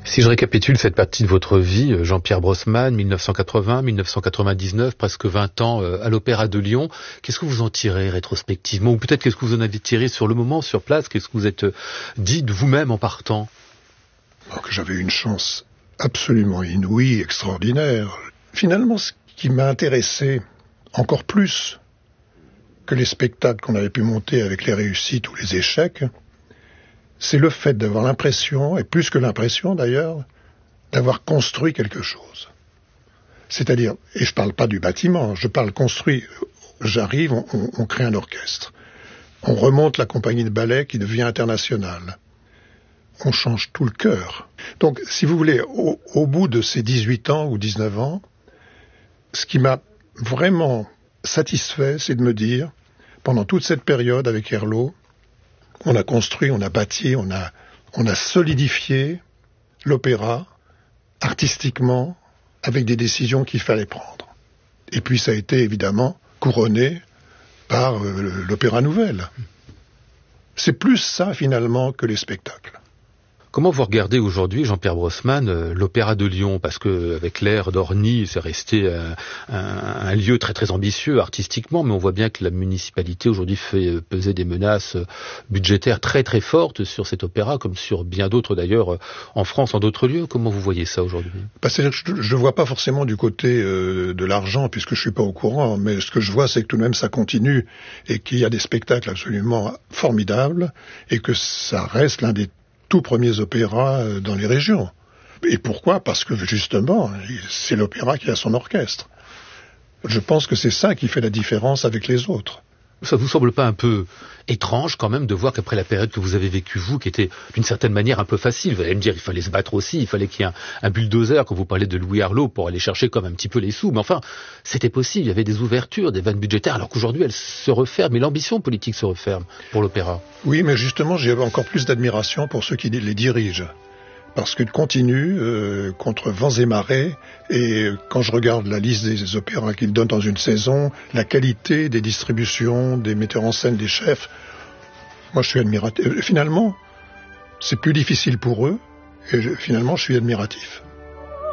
Si je récapitule cette partie de votre vie, Jean-Pierre Brossman, 1980-1999, presque 20 ans à l'Opéra de Lyon, qu'est-ce que vous en tirez rétrospectivement? Ou peut-être qu'est-ce que vous en avez tiré sur le moment, sur place? Qu'est-ce que vous êtes dit de vous-même en partant? Que j'avais une chance absolument inouïe, extraordinaire. Finalement, ce qui m'a intéressé encore plus que les spectacles qu'on avait pu monter avec les réussites ou les échecs, c'est le fait d'avoir l'impression, et plus que l'impression d'ailleurs, d'avoir construit quelque chose. C'est-à-dire, et je parle pas du bâtiment, je parle construit. J'arrive, on crée un orchestre. On remonte la compagnie de ballet qui devient internationale. On change tout le cœur. Donc, si vous voulez, au bout de ces 18 ans ou 19 ans, ce qui m'a vraiment satisfait, c'est de me dire, pendant toute cette période avec Herlaut, on a construit, on a bâti, on a solidifié l'opéra artistiquement avec des décisions qu'il fallait prendre. Et puis ça a été évidemment couronné par l'Opéra Nouvelle. C'est plus ça finalement que les spectacles. Comment vous regardez aujourd'hui, Jean-Pierre Brossman, l'Opéra de Lyon? Parce que avec l'ère d'Orny, c'est resté un lieu très très ambitieux artistiquement, mais on voit bien que la municipalité aujourd'hui fait peser des menaces budgétaires très très fortes sur cet opéra, comme sur bien d'autres d'ailleurs en France, en d'autres lieux. Comment vous voyez ça aujourd'hui? C'est-à-dire que je ne vois pas forcément du côté de l'argent, puisque je suis pas au courant, mais ce que je vois, c'est que tout de même ça continue, et qu'il y a des spectacles absolument formidables, et que ça reste l'un des tout premiers opéras dans les régions. Et pourquoi? Parce que justement, c'est l'opéra qui a son orchestre. Je pense que c'est ça qui fait la différence avec les autres. Ça vous semble pas un peu étrange quand même de voir qu'après la période que vous avez vécue vous, qui était d'une certaine manière un peu facile, vous allez me dire il fallait se battre aussi, il fallait qu'il y ait un bulldozer quand vous parlez de Louis Herlaut pour aller chercher comme un petit peu les sous, mais enfin c'était possible, il y avait des ouvertures, des vannes budgétaires, alors qu'aujourd'hui elles se referment et l'ambition politique se referme pour l'opéra. Oui, mais justement j'ai encore plus d'admiration pour ceux qui les dirigent. Parce qu'ils continuent contre vents et marées, et quand je regarde la liste des opéras qu'ils donnent dans une saison, la qualité des distributions, des metteurs en scène, des chefs, moi je suis admiratif. Finalement, c'est plus difficile pour eux, et finalement je suis admiratif.